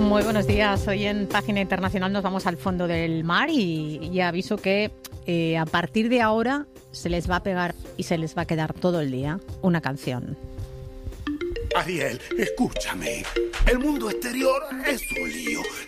Muy buenos días. Hoy en Página Internacional nos vamos al fondo del mar y aviso que a partir de ahora se les va a pegar y se les va a quedar todo el día una canción. Ariel, escúchame. El mundo exterior es un lío.